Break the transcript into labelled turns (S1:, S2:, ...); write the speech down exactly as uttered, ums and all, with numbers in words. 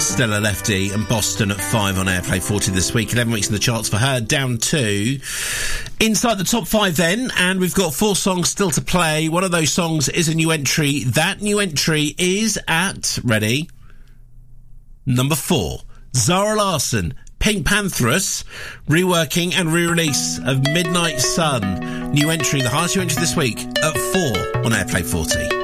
S1: Stella Lefty and Boston at five on Airplay forty this week. eleven weeks in the charts for her, down to inside the top five then, and we've got four songs still to play. One of those songs is a new entry. That new entry is at, ready, number four. Zara Larsson, Pink Pantheress, reworking and re-release of Midnight Sun. New entry, the highest new entry this week, at four on Airplay forty.